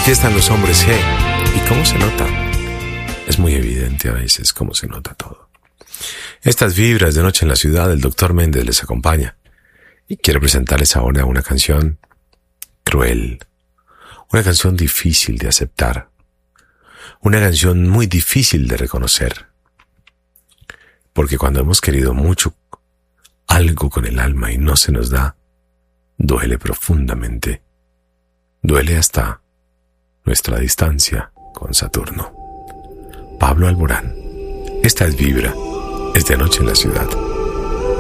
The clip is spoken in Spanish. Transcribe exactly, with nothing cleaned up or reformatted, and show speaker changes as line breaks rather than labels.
Aquí están los hombres G. ¿Y cómo se nota? Es muy evidente a veces cómo se nota todo. Estas vibras de Noche en la Ciudad, el doctor Méndez les acompaña. Y quiero presentarles ahora una canción cruel. Una canción difícil de aceptar. Una canción muy difícil de reconocer. Porque cuando hemos querido mucho algo con el alma y no se nos da, duele profundamente. Duele hasta nuestra distancia con Saturno. Pablo Alborán. Esta es Vibra. Es de Noche en la Ciudad.